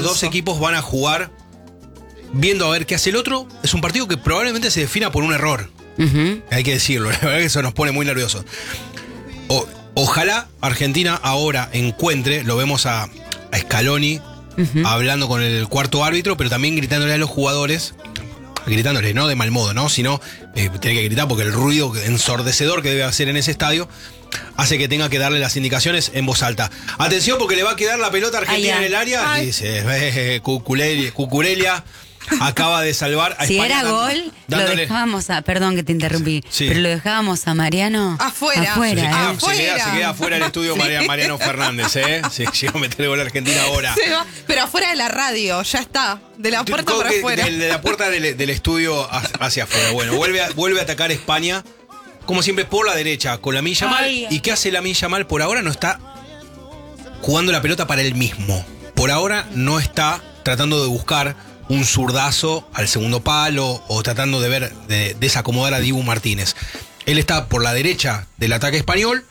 dos equipos van a jugar viendo a ver qué hace el otro. Es un partido que probablemente se defina por un error. Hay que decirlo, la verdad que eso nos pone muy nerviosos. Ojalá Argentina ahora encuentre, lo vemos a Scaloni hablando con el cuarto árbitro, pero también gritándole a los jugadores, gritándole no de mal modo, ¿no? Sino tiene que gritar porque el ruido ensordecedor que debe hacer en ese estadio hace que tenga que darle las indicaciones en voz alta. Atención porque le va a quedar la pelota a Argentina en el área. Y dice, Cucurelia acaba de salvar a España. Si era gol, lo dejábamos a... Perdón que te interrumpí, pero lo dejábamos a Mariano afuera. Se queda afuera del estudio Mariano Fernández, ¿eh? Se llega a meter el gol a Argentina ahora. Pero afuera de la radio, ya está. De la puerta para afuera. De la puerta del estudio hacia afuera. Bueno, vuelve a atacar España, como siempre, por la derecha, con Lamine Yamal. ¿Y qué hace Lamine Yamal? Por ahora no está jugando la pelota para él mismo. Por ahora no está tratando de buscar un zurdazo al segundo palo o tratando de desacomodar a Dibu Martínez. Él está por la derecha del ataque español,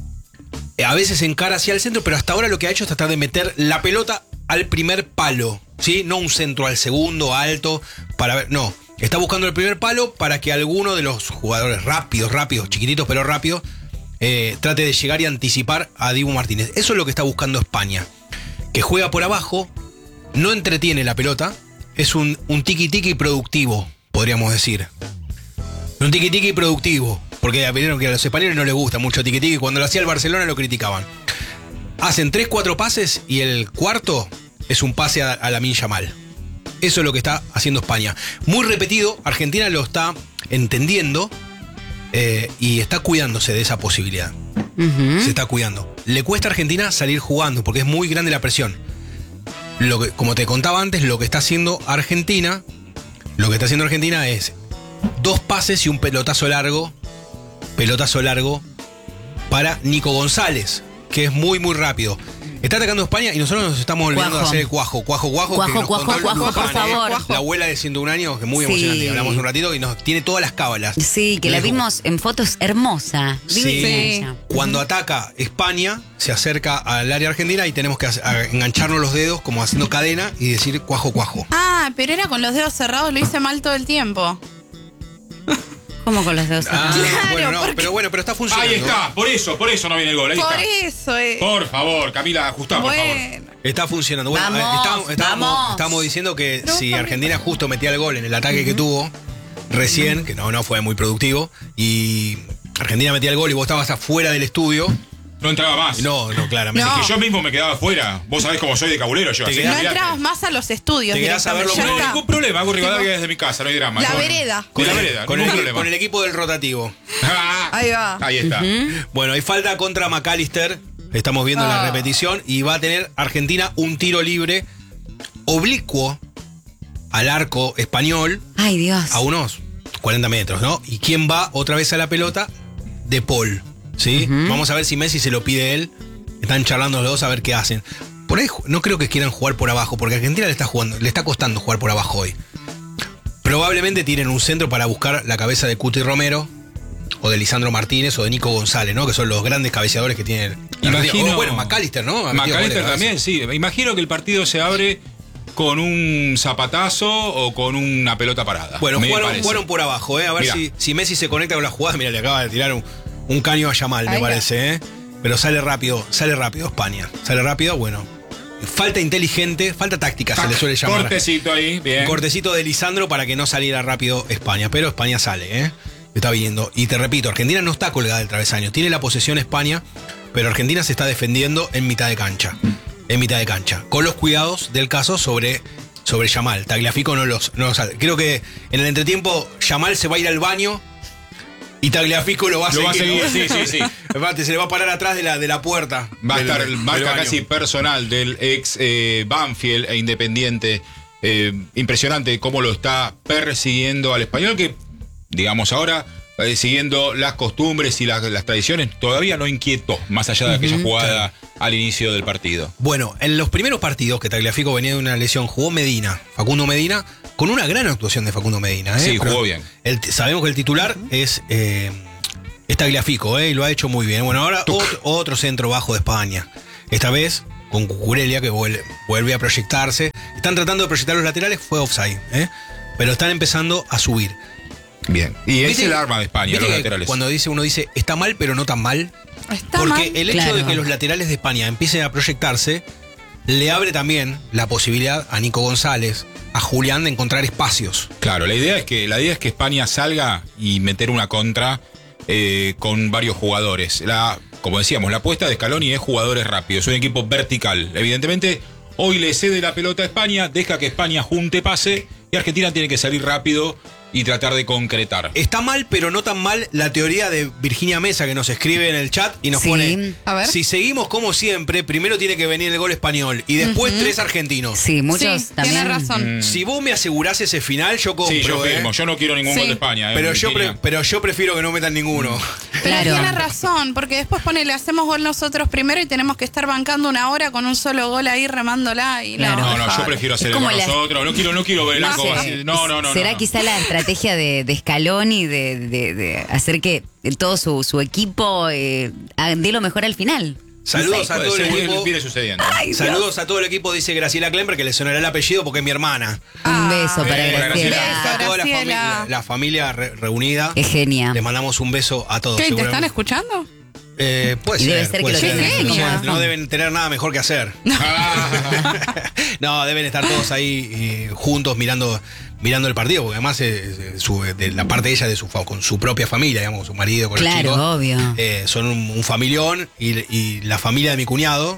a veces encara hacia el centro, pero hasta ahora lo que ha hecho es tratar de meter la pelota al primer palo, ¿sí? No un centro al segundo, alto, para ver, no. Está buscando el primer palo para que alguno de los jugadores rápidos, chiquititos pero rápidos, trate de llegar y anticipar a Dibu Martínez. Eso es lo que está buscando España, que juega por abajo, no entretiene la pelota. Es un tiki-tiki productivo, podríamos decir. Un tiki-tiki productivo. Porque vieron que a los españoles no les gusta mucho tiki-tiki. Cuando lo hacía el Barcelona lo criticaban. Hacen 3-4 pases y el cuarto es un pase a Lamine Yamal. Eso es lo que está haciendo España. Muy repetido, Argentina lo está entendiendo y está cuidándose de esa posibilidad. Se está cuidando. Le cuesta a Argentina salir jugando porque es muy grande la presión. Como te contaba antes, lo que está haciendo Argentina es 2 pases y un pelotazo largo para Nico González, que es muy muy rápido. Está atacando España y nosotros nos estamos olvidando de hacer el cuajo, por favor. La abuela de 101 años, que es muy emocionante. Hablamos un ratito y nos tiene todas las cábalas. Sí, que la vimos en fotos, hermosa. Sí. Cuando ataca España, se acerca al área argentina y tenemos que engancharnos los dedos como haciendo cadena y decir cuajo. Pero era con los dedos cerrados, lo hice mal todo el tiempo. ¿Cómo con los dedos cerrados? Claro, pero está funcionando. Ahí está, por eso no viene el gol. Ahí por está. eso Por favor, Camila, ajustá, por favor. Está funcionando. Bueno, estábamos diciendo que si Argentina justo metía el gol en el ataque que tuvo recién, que no fue muy productivo, y Argentina metía el gol y vos estabas afuera del estudio, no entraba más. No, claramente. Es que yo mismo me quedaba afuera. Vos sabés cómo soy de cabulero yo. No entrabas más a los estudios. Te quedás a verlo. No, ningún problema. Hago Rivadavia desde mi casa, no hay drama. La vereda. Con el equipo del rotativo. Ahí va. Ahí está. Bueno, hay falta contra McAllister. Estamos viendo la repetición. Y va a tener Argentina un tiro libre oblicuo al arco español. Ay, Dios. A unos 40 metros, ¿no? ¿Y quién va otra vez a la pelota? De Paul. ¿Sí? Vamos a ver si Messi se lo pide él. Están charlando los dos a ver qué hacen. Por ahí no creo que quieran jugar por abajo, porque a Argentina le está costando jugar por abajo hoy. Probablemente tiren un centro para buscar la cabeza de Cuti Romero, o de Lisandro Martínez, o de Nico González, ¿no? Que son los grandes cabeceadores que tienen. Bueno, McAllister, ¿no? McAllister también, sí. Imagino que el partido se abre con un zapatazo o con una pelota parada. Bueno, jugaron por abajo, A ver si Messi se conecta con la jugada. Mira, le acaba de tirar un caño a Yamal, me parece, Pero sale rápido España. Sale rápido, bueno. Falta inteligente, falta táctica, se le suele llamar. Cortecito ahí, bien. Un cortecito de Lisandro para que no saliera rápido España. Pero España sale, Está viniendo. Y te repito, Argentina no está colgada del travesaño. Tiene la posesión España, pero Argentina se está defendiendo en mitad de cancha. Con los cuidados del caso sobre Yamal. Tagliafico no los sale. Creo que en el entretiempo Yamal se va a ir al baño y Tagliafico lo va a seguir. Sí. Se le va a parar atrás de la puerta. Va a estar el marca casi personal del ex Banfield e Independiente. Impresionante cómo lo está persiguiendo al español, que, digamos ahora, siguiendo las costumbres y las tradiciones, todavía no inquietó, más allá de aquella jugada al inicio del partido. Bueno, en los primeros partidos que Tagliafico venía de una lesión, jugó Facundo Medina, con una gran actuación de Facundo Medina. Sí, jugó bien. Sabemos que el titular es Tagliafico, y lo ha hecho muy bien. Bueno, ahora otro centro bajo de España. Esta vez con Cucurelia, que vuelve a proyectarse. Están tratando de proyectar los laterales, fue offside, pero están empezando a subir. Bien. Y es el arma de España, los laterales. Cuando uno dice, está mal, pero no tan mal. Porque el hecho de que los laterales de España empiecen a proyectarse, le abre también la posibilidad a Nico González, a Julián, de encontrar espacios. Claro, la idea es que España salga y meter una contra con varios jugadores. Como decíamos, la apuesta de Scaloni es jugadores rápidos, es un equipo vertical. Evidentemente, hoy le cede la pelota a España, deja que España junte pase y Argentina tiene que salir rápido y tratar de concretar. Está mal, pero no tan mal la teoría de Virginia Mesa, que nos escribe en el chat y nos pone, a ver. Si seguimos como siempre, primero tiene que venir el gol español y después 3 argentinos. Sí, muchos también. Tiene razón. Si vos me asegurás ese final, yo compro. Sí, yo firmo. Yo no quiero ningún gol de España. Pero yo prefiero que no metan ninguno. Pero tiene razón, porque después le hacemos gol nosotros primero y tenemos que estar bancando una hora con un solo gol ahí remándola. Y no, yo prefiero hacer el gol nosotros. No quiero ver la cosa así. No. ¿Será quizá la estrategia de Scaloni de hacer que todo su equipo dé lo mejor al final? Saludos a todo el equipo. Viene sucediendo. Saludos a todo el equipo, dice Graciela Klemper, que le sonará el apellido porque es mi hermana. Un beso para Graciela. A toda la familia reunida. Es genial. Les mandamos un beso a todos. ¿Qué? ¿Te están escuchando? Puede y ser, debe ser que lo tienen. No deben tener nada mejor que hacer. No, deben estar todos ahí juntos mirando el partido, porque además de la parte de ella con su propia familia, digamos, su marido, con los chicos. Claro, obvio. Son un familión y la familia de mi cuñado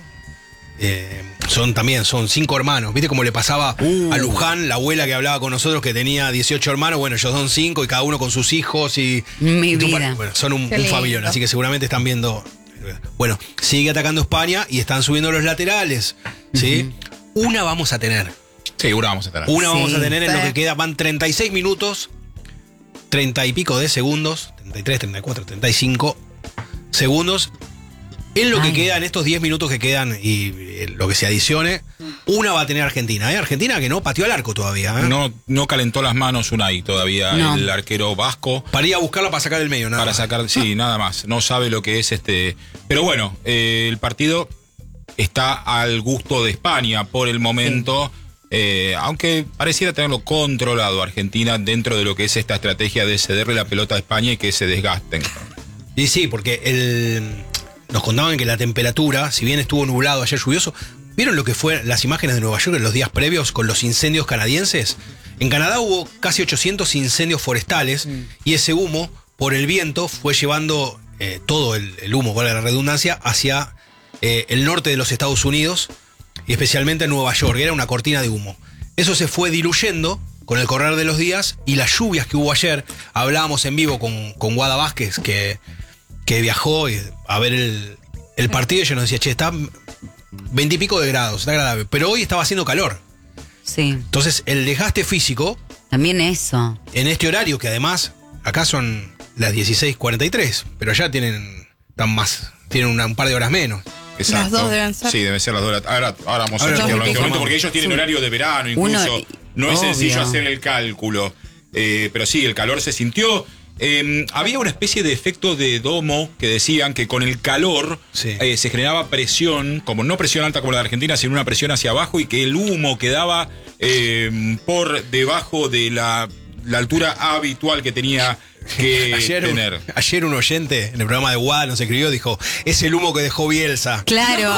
son 5 hermanos. ¿Viste cómo le pasaba a Luján, la abuela que hablaba con nosotros, que tenía 18 hermanos? Bueno, ellos son 5 y cada uno con sus hijos Mi vida. Bueno, son un familión, así que seguramente están viendo. Bueno, sigue atacando España y están subiendo los laterales, ¿sí? Una vamos a tener. Sí, una vamos a tener. Vamos a tener en lo que queda. Van 36 minutos, 30 y pico de segundos, 33, 34, 35 segundos. En lo que queda, en estos 10 minutos que quedan y lo que se adicione, una va a tener Argentina. Argentina que no pateó al arco todavía. No calentó las manos Unai todavía, el arquero vasco. Para ir a buscarla para sacar del medio, nada más. Nada más. No sabe lo que es Pero bueno, el partido está al gusto de España por el momento. Aunque pareciera tenerlo controlado Argentina dentro de lo que es esta estrategia de cederle la pelota a España y que se desgasten. Y sí, porque nos contaban que la temperatura, si bien estuvo nublado ayer lluvioso, ¿vieron lo que fue las imágenes de Nueva York en los días previos con los incendios canadienses? En Canadá hubo casi 800 incendios forestales y ese humo, por el viento, fue llevando todo el humo, valga la redundancia, hacia el norte de los Estados Unidos y especialmente en Nueva York. Era una cortina de humo. Eso se fue diluyendo con el correr de los días y las lluvias que hubo ayer. Hablábamos en vivo con Guada Vázquez, que viajó a ver el partido, y yo nos decía, está 20 y pico de grados, está agradable, pero hoy estaba haciendo calor. Sí. Entonces, el desgaste físico... También eso. En este horario, que además, acá son las 16:43, pero allá tienen un par de horas menos. Exacto. Las 2 deben ser. Sí, deben ser las 2. Ahora vamos a chequearlo en este momento, porque ellos tienen horario de verano, incluso. No es sencillo hacer el cálculo. Pero sí, el calor se sintió. Había una especie de efecto de domo que decían que con el calor se generaba presión, como no presión alta como la de Argentina, sino una presión hacia abajo, y que el humo quedaba por debajo de la altura habitual que tenía que tener. Ayer un oyente en el programa de Guada nos escribió, dijo, es el humo que dejó Bielsa. Claro.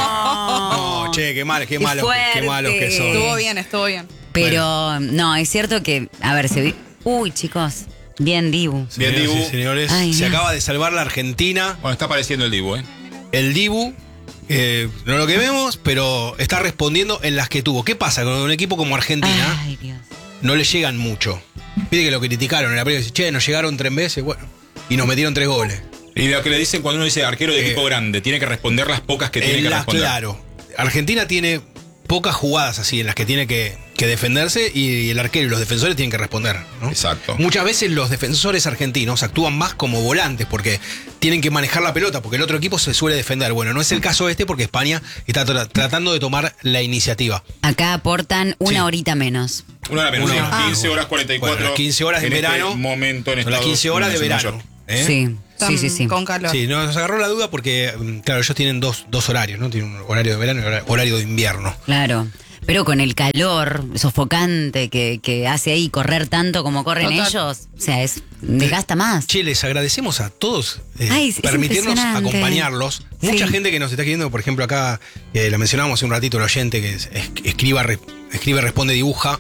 No, che, qué malos que son. Estuvo bien. Pero no, es cierto que, a ver, uy, chicos. Bien, Dibu. Bien, Dibu. Sí, señores. Se acaba de salvar la Argentina. Bueno, está apareciendo el Dibu, El Dibu, no lo que vemos, pero está respondiendo en las que tuvo. ¿Qué pasa con un equipo como Argentina? Ay, Dios. No le llegan mucho. Viste que lo criticaron en la primera, dice, nos llegaron 3 veces, bueno, y nos metieron 3 goles. Y lo que le dicen cuando uno dice arquero de equipo grande, tiene que responder las pocas que tiene que responder. Claro. Argentina tiene pocas jugadas así en las que tiene que defenderse y el arquero y los defensores tienen que responder, ¿no? Exacto. Muchas veces los defensores argentinos actúan más como volantes porque tienen que manejar la pelota, porque el otro equipo se suele defender. Bueno, no es el caso porque España está tratando de tomar la iniciativa. Acá aportan una horita menos. Una hora menos, 15 horas 44. Bueno, las 15 horas de verano. Este momento en las 15 horas de verano. Sí. Sí. Con calor. Sí, nos agarró la duda porque, claro, ellos tienen dos horarios, ¿no? Tienen un horario de verano y un horario de invierno. Claro. Pero con el calor sofocante que hace ahí correr tanto como corren ellos, o sea, desgasta más. Che, les agradecemos a todos Es permitirnos impresionante. acompañarlos. Mucha gente que nos está escribiendo, por ejemplo, acá, la mencionábamos hace un ratito, el oyente que escribe, responde, dibuja,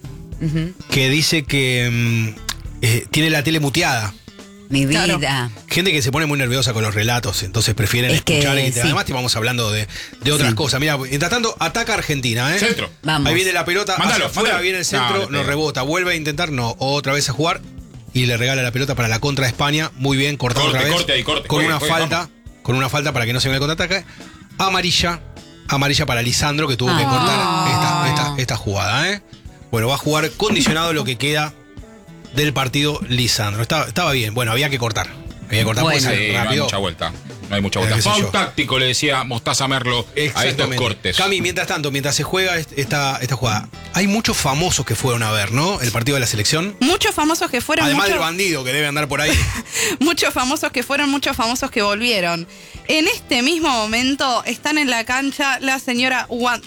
que dice que tiene la tele muteada. Mi vida. Claro. Gente que se pone muy nerviosa con los relatos, entonces prefieren Es que, escuchar. sí. Además, te vamos hablando de otras cosas. Mira, mientras tanto, ataca Argentina, ¿eh? Centro. Vamos. Ahí viene la pelota, Mándalo, hacia afuera, mándalo. viene el centro, No, nos rebota, vuelve a intentar, no, otra vez a jugar y le regala la pelota para la contra de España. Muy bien, cortado Corte, otra vez. corte ahí, corte. Con Juegue, una juegue, falta, con una falta para que no se venga el contraataque. Amarilla para Lisandro, que tuvo que cortar esta jugada, ¿eh? Bueno, va a jugar condicionado lo que queda del partido Lisandro. Estaba bien, bueno, había que cortar. Bueno. Porque Sí, no hay rápido. mucha vuelta. No hay mucha vuelta. Qué sé Foul yo. táctico, le decía Mostaza Merlo a estos Exactamente. cortes. Cami, mientras tanto, mientras se juega esta jugada, hay muchos famosos que fueron a ver, ¿no? El partido de la selección. Muchos famosos que fueron, Además muchos, del bandido que debe andar por ahí. muchos famosos que fueron, muchos famosos que volvieron. En este mismo momento están en la cancha la señora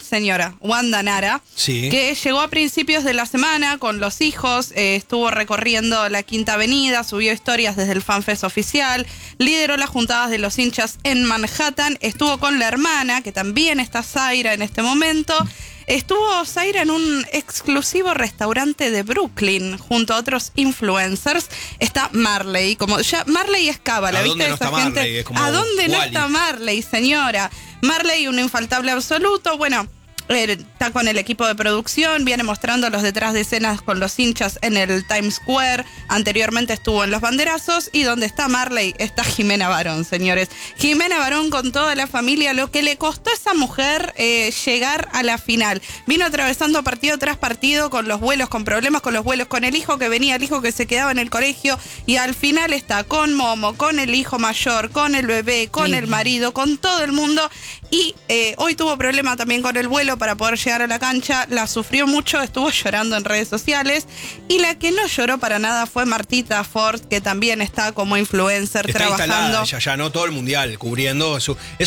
Wanda Nara, Sí. que llegó a principios de la semana con los hijos, estuvo recorriendo la Quinta Avenida, subió historias desde el FanFest oficial, lideró las juntadas de los hinchas en Manhattan, estuvo con la hermana, que también está Zaira en este momento. Estuvo Zaira en un exclusivo restaurante de Brooklyn junto a otros influencers. Está Marley, como ya Marley es cábala, ¿A ¿viste? dónde no Esa está gente. Marley? Es como ¿A dónde no Wally. está Marley, señora? Marley, un infaltable absoluto. Bueno, está con el equipo de producción, viene mostrando los detrás de escenas con los hinchas en el Times Square. Anteriormente estuvo en Los Banderazos. Y donde está Marley está Jimena Barón, señores. Jimena Barón con toda la familia, lo que le costó a esa mujer llegar a la final. Vino atravesando partido tras partido con los vuelos, con problemas con los vuelos, con el hijo que venía, el hijo que se quedaba en el colegio. Y al final está con Momo, con el hijo mayor, con el bebé, con el marido, con todo el mundo. Y hoy tuvo problema también con el vuelo para poder llegar a la cancha. La sufrió mucho, estuvo llorando en redes sociales. Y la que no lloró para nada fue Martita Ford, que también está como influencer Está trabajando. instalada ella ya, ¿no? Todo el mundial cubriendo.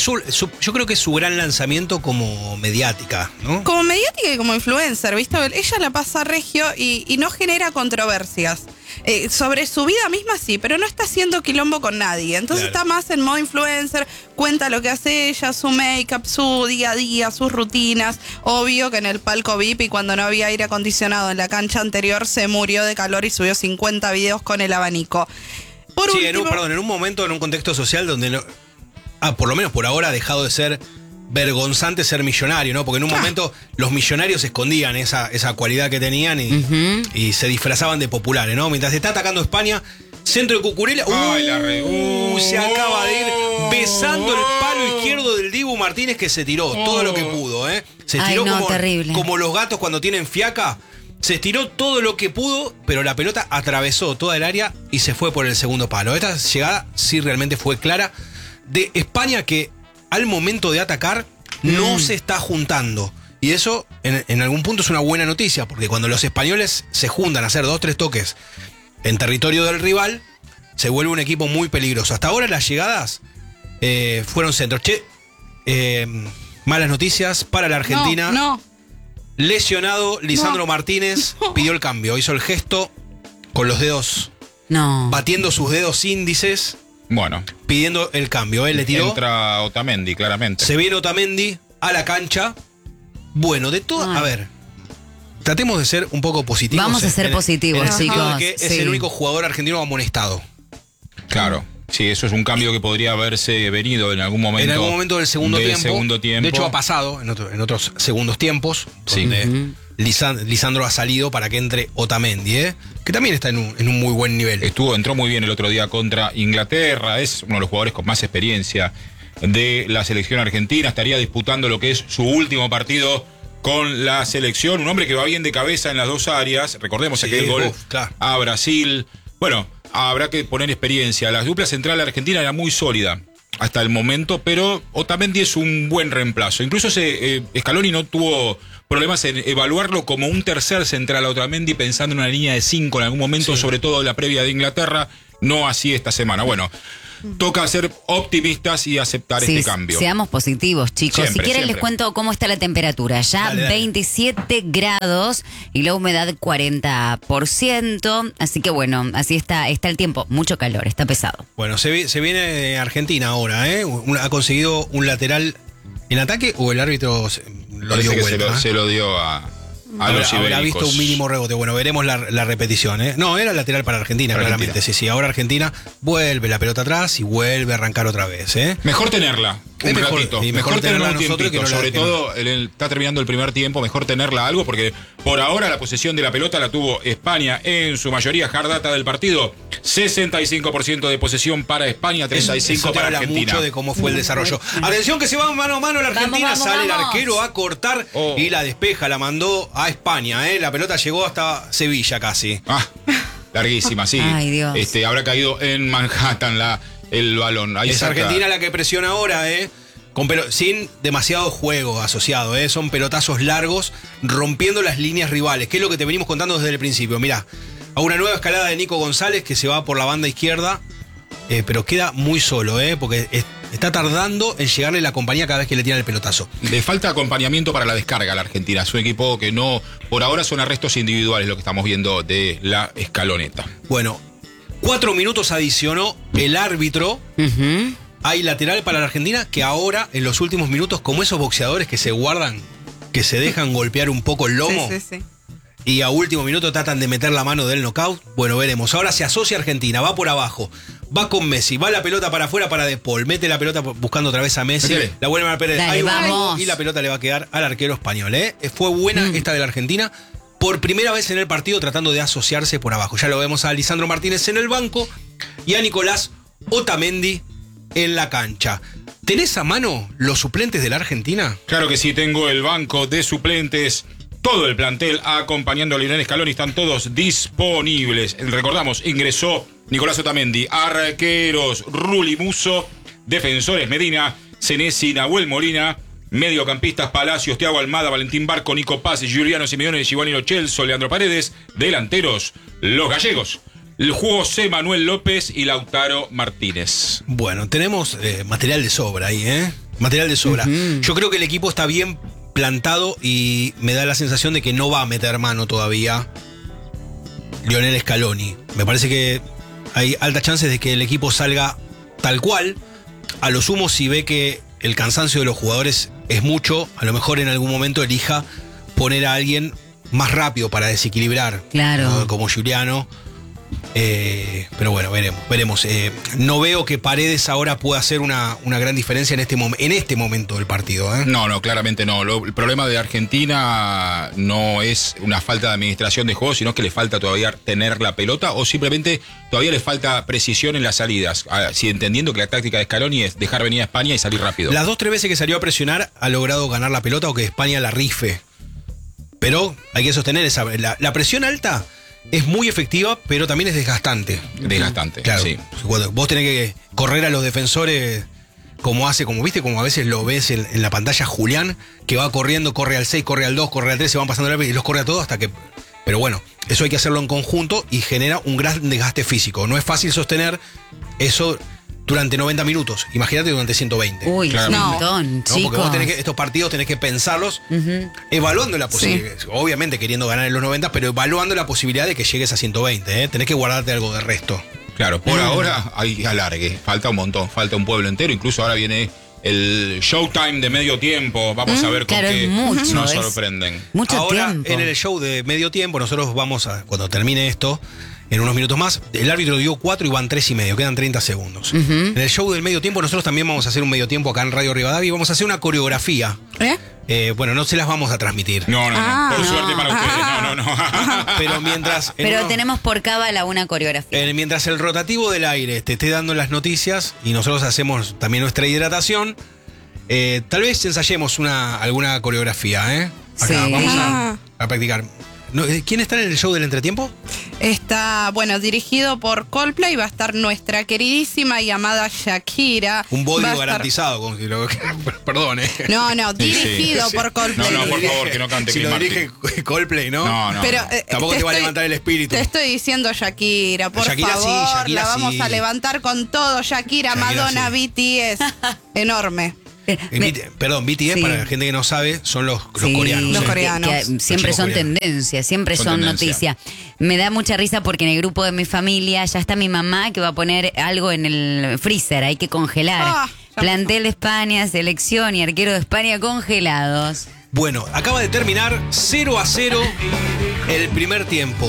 Yo creo que es su gran lanzamiento como mediática, ¿no? Como mediática y como influencer, ¿viste? Ella la pasa regio y no genera controversias. Sobre su vida misma sí, pero no está haciendo quilombo con nadie. Entonces Claro. está más en modo influencer, cuenta lo que hace ella, su make-up, su día a día, sus rutinas. Obvio que en el palco VIP y cuando no había aire acondicionado en la cancha anterior se murió de calor y subió 50 videos con el abanico. Por Sí, último, en un momento, en un contexto social donde no, por lo menos por ahora ha dejado de ser vergonzante ser millonario, ¿no? Porque en un momento los millonarios escondían esa cualidad que tenían y se disfrazaban de populares, ¿no? Mientras está atacando España, centro de Cucurella, Ay, la re- se acaba de ir besando el palo izquierdo del Dibu Martínez, que se tiró todo lo que pudo, ¿eh? Se Ay, tiró no, terrible. como los gatos cuando tienen fiaca. Se estiró todo lo que pudo, pero la pelota atravesó toda el área y se fue por el segundo palo. Esta llegada sí realmente fue clara de España, que al momento de atacar no se está juntando. Y eso en algún punto es una buena noticia, porque cuando los españoles se juntan a hacer 2-3 toques en territorio del rival, se vuelve un equipo muy peligroso. Hasta ahora las llegadas fueron centros. Malas noticias para la Argentina. No. Lesionado Lisandro Martínez, pidió el cambio, hizo el gesto con los dedos, No. batiendo sus dedos índices, Bueno, pidiendo el cambio. Él le tiró, entra Otamendi, claramente. se viene Otamendi a la cancha. Bueno, de todo, Ay. a ver, tratemos de ser un poco positivos. Vamos a ser positivos, en el sentido chicos, de que es sí. el único jugador argentino amonestado. Claro. Sí, eso es un cambio que podría haberse venido en algún momento. En algún momento del segundo tiempo. tiempo. De hecho, ha pasado en otros segundos tiempos, Sí. donde Lisandro ha salido para que entre Otamendi, que también está en un muy buen nivel. Entró muy bien el otro día contra Inglaterra. Es uno de los jugadores con más experiencia de la selección argentina. Estaría disputando lo que es su último partido con la selección. Un hombre que va bien de cabeza en las dos áreas. Recordemos Sí, aquel gol claro. a Brasil. Bueno, habrá que poner experiencia. La dupla central argentina era muy sólida hasta el momento, pero Otamendi es un buen reemplazo. Incluso Scaloni no tuvo problemas en evaluarlo como un tercer central a Otamendi, pensando en una línea de 5 en algún momento, Sí. sobre todo en la previa de Inglaterra. No así esta semana. Bueno, toca ser optimistas y aceptar este cambio. Seamos positivos, chicos. Siempre, si quieren siempre. les cuento cómo está la temperatura. Ya Dale. 27 grados y la humedad 40%. Así que bueno, así está el tiempo. Mucho calor, está pesado. Bueno, se viene de Argentina ahora, ¿eh? Ha conseguido un lateral en ataque o el árbitro lo Parece dio que vuelta. se lo dio a los Habrá visto ibéricos. un mínimo rebote. Bueno, veremos la repetición, ¿eh? No, era lateral para Argentina, Para claramente. Argentina. Sí, ahora Argentina vuelve la pelota atrás y vuelve a arrancar otra vez, ¿eh? Mejor tenerla un Mejor- ratito. y Mejor tenerla un nosotros tiempito. que no la- Sobre que no. todo, está terminando el primer tiempo, mejor tenerla algo, porque por ahora la posesión de la pelota la tuvo España en su mayoría. Hard data del partido, 65% de posesión para España, 35% Eso te para habla Argentina. mucho de cómo fue el desarrollo. Atención que se va mano a mano la Argentina, Vamos, sale el vamos. arquero a cortar Oh. y la despeja, la mandó a España, ¿eh? La pelota llegó hasta Sevilla casi. Ah, larguísima, sí. Ay, Dios. Habrá caído en Manhattan el balón. Ahí Es saca- Argentina la que presiona ahora, ¿eh? Sin demasiado juego asociado, ¿eh? Son pelotazos largos, rompiendo las líneas rivales, que es lo que te venimos contando desde el principio. Mirá, a una nueva escalada de Nico González que se va por la banda izquierda, pero queda muy solo, ¿eh? Porque está tardando en llegarle la compañía cada vez que le tiran el pelotazo. Le falta acompañamiento para la descarga a la Argentina. Es un equipo que no, por ahora son arrestos individuales lo que estamos viendo de la escaloneta. Bueno, 4 minutos adicionó el árbitro. Ujú. Hay lateral para la Argentina que ahora, en los últimos minutos, como esos boxeadores que se guardan, que se dejan golpear un poco el lomo. Sí. Y a último minuto tratan de meter la mano del knockout. Bueno, veremos. Ahora se asocia Argentina, va por abajo, va con Messi, va la pelota para afuera para De Paul, mete la pelota buscando otra vez a Messi, Métele. la vuelve a perder. Dale, Ahí va, vamos. y la pelota le va a quedar al arquero español, ¿eh? Fue buena esta de la Argentina. Por primera vez en el partido tratando de asociarse por abajo. Ya lo vemos a Lisandro Martínez en el banco y a Nicolás Otamendi en la cancha. ¿Tenés a mano los suplentes de la Argentina? Claro que sí, tengo el banco de suplentes. Todo el plantel acompañando a Lionel Scaloni, están todos disponibles. Recordamos, ingresó Nicolás Otamendi, arqueros Ruli Musso, defensores Medina, Senesi, Nahuel Molina, mediocampistas Palacios, Thiago Almada, Valentín Barco, Nico Paz, Giuliano Simeone, Giovanni Lo Celso, Leandro Paredes, delanteros, los gallegos, José Manuel López y Lautaro Martínez. Bueno, tenemos material de sobra ahí, ¿eh? Material de sobra. Yo creo que el equipo está bien plantado y me da la sensación de que no va a meter mano todavía Lionel Scaloni. Me parece que hay altas chances de que el equipo salga tal cual. A lo sumo, si ve que el cansancio de los jugadores es mucho, a lo mejor en algún momento elija poner a alguien más rápido para desequilibrar. Claro. ¿no? Como Giuliano. Pero bueno, veremos. No veo que Paredes ahora pueda hacer una gran diferencia en este momento del partido. ¿eh? No, claramente no. El problema de Argentina no es una falta de administración de juego, sino que le falta todavía tener la pelota o simplemente todavía le falta precisión en las salidas. Entendiendo que la táctica de Scaloni es dejar venir a España y salir rápido. Las 2-3 veces que salió a presionar ha logrado ganar la pelota o que España la rife. Pero hay que sostener la presión alta. Es muy efectiva, pero también es desgastante. Desgastante, Claro. sí. Cuando vos tenés que correr a los defensores como a veces lo ves en la pantalla Julián, que va corriendo, corre al 6, corre al 2, corre al 3, se van pasando y los corre a todos hasta que... Pero bueno, eso hay que hacerlo en conjunto y genera un gran desgaste físico. No es fácil sostener eso durante 90 minutos. Imagínate durante 120. Uy, Claro. es un No. montón, ¿no? chicos. Porque vos estos partidos tenés que pensarlos evaluando la posibilidad, obviamente queriendo ganar en los 90, pero evaluando la posibilidad de que llegues a 120, ¿eh? Tenés que guardarte algo de resto. Claro, por ahora hay alargue. Falta un montón, falta un pueblo entero. Incluso ahora viene el showtime de medio tiempo. Vamos a ver con claro, qué es mucho, nos es- sorprenden. Mucho Ahora, tiempo. en el show de medio tiempo, nosotros vamos a, cuando termine esto, en unos minutos más, el árbitro dio 4 y van 3,5, quedan 30 segundos. En el show del medio tiempo, nosotros también vamos a hacer un medio tiempo acá en Radio Rivadavia y vamos a hacer una coreografía. Bueno, no se las vamos a transmitir. No. Por no. suerte para ustedes. No. Pero mientras... en Pero unos- tenemos por cábala una coreografía. mientras el rotativo del aire te esté dando las noticias y nosotros hacemos también nuestra hidratación, tal vez ensayemos alguna coreografía, ¿eh? Acá, Sí. vamos a practicar. ¿Quién está en el show del entretiempo? Está, dirigido por Coldplay. Va a estar nuestra queridísima y amada Shakira. Un bodio garantizado, como si lo... Perdón, No, dirigido por Coldplay. No, por favor, que no cante. Si lo dirige Coldplay, ¿no? No. Pero, tampoco te va a levantar el espíritu. Te estoy diciendo Shakira, por Shakira favor. sí, Shakira la vamos sí. a levantar con todo. Shakira Madonna, sí. BTS. Enorme. BTS, Sí. para la gente que no sabe, son los Sí, coreanos. Los coreanos. que siempre Los son coreanos. tendencias, siempre Son son tendencia. noticia. Me da mucha risa porque en el grupo de mi familia ya está mi mamá que va a poner algo en el freezer, hay que congelar. Plantel de España, selección y arquero de España congelados. Bueno, acaba de terminar 0-0 el primer tiempo.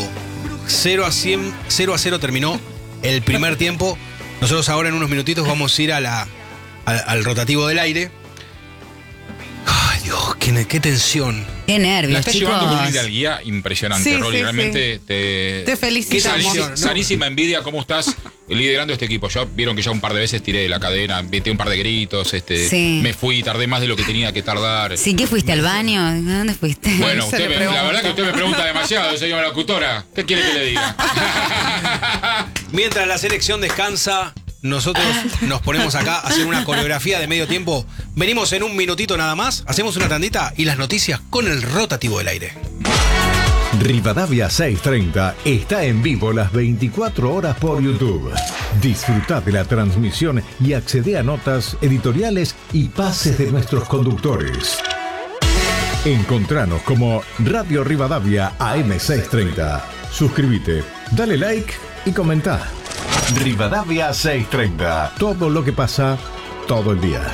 0-0 terminó el primer tiempo. Nosotros ahora en unos minutitos vamos a ir al rotativo del aire. Ay, Dios, qué tensión. Qué nervios, La estás chicos. llevando con una guía impresionante, Sí, Rolly. sí, Realmente Te felicitamos. sanísima envidia. ¿Cómo estás liderando este equipo? Vieron que ya un par de veces tiré de la cadena, metí un par de gritos, Sí. me fui, tardé más de lo que tenía que tardar. ¿Sí? ¿Qué fuiste al baño? ¿A dónde fuiste? Bueno, Se le la pregunta. verdad que usted me pregunta demasiado, señora locutora. ¿Qué quiere que le diga? Mientras la selección descansa, nosotros nos ponemos acá a hacer una coreografía de medio tiempo. Venimos en un minutito nada más, hacemos una tandita y las noticias con el rotativo del aire. Rivadavia 630 está en vivo las 24 horas por YouTube. Disfruta de la transmisión y accede a notas, editoriales y pases de nuestros conductores. Encontranos como Radio Rivadavia AM630. Suscríbete, dale like y comenta. Rivadavia 630. Todo lo que pasa todo el día.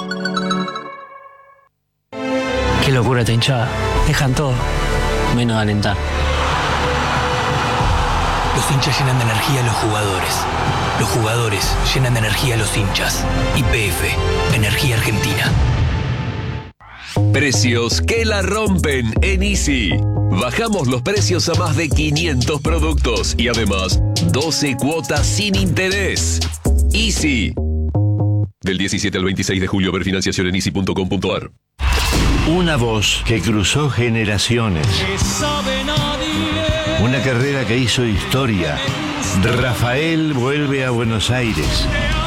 Qué locura esta hinchada. Dejan todo, menos alentar. Los hinchas llenan de energía a los jugadores. Los jugadores llenan de energía a los hinchas. YPF, Energía Argentina. Precios que la rompen en Easy. Bajamos los precios a más de 500 productos y además 12 cuotas sin interés. Easy. Del 17 al 26 de julio, ver financiación en easy.com.ar. Una voz que cruzó generaciones. Una carrera que hizo historia. Rafael vuelve a Buenos Aires.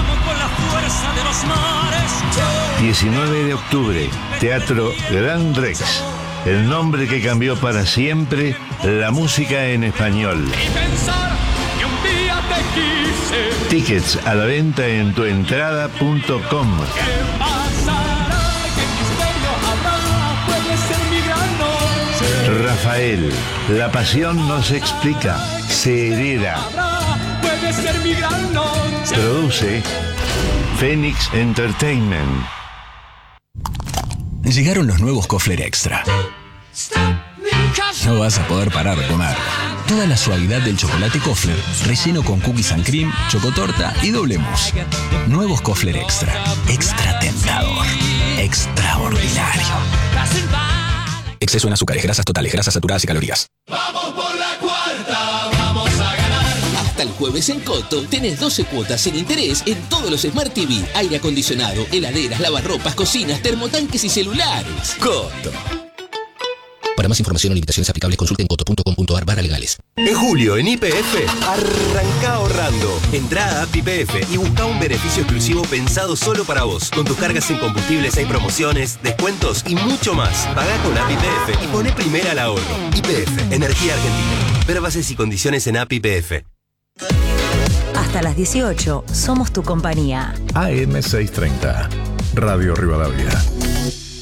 19 de octubre, Teatro Gran Rex. El nombre que cambió para siempre la música en español. Tickets a la venta en tuentrada.com. Rafael, la pasión no se explica, se hereda. Produce Phoenix Entertainment. Llegaron los nuevos Kofler Extra. No vas a poder parar de comer. Toda la suavidad del chocolate Kofler, relleno con cookies and cream, chocotorta y doble mousse. Nuevos Kofler Extra. Extra tentador. Extraordinario. Exceso en azúcares, grasas totales, grasas saturadas y calorías. ¡Vamos por la cuarta! ¡Vamos a ganar! Hasta el jueves en Coto tenés 12 cuotas sin interés en todos los Smart TV, aire acondicionado, heladeras, lavarropas, cocinas, termotanques y celulares. Coto. Para más información o limitaciones aplicables, consulten coto.com.ar/legales. En julio, en YPF, arranca ahorrando. Entrá a App YPF y busca un beneficio exclusivo pensado solo para vos. Con tus cargas en combustibles hay promociones, descuentos y mucho más. Pagá con App YPF y poné primera al ahorro. YPF, Energía Argentina. Ver bases y condiciones en App YPF. Hasta las 18, somos tu compañía. AM630, Radio Rivadavia.